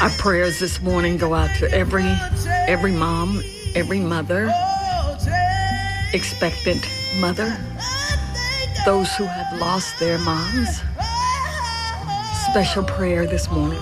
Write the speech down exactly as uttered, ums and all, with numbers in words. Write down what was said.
Our prayers this morning go out to every every mom, every mother, expectant mother, those who have lost their moms. Special prayer this morning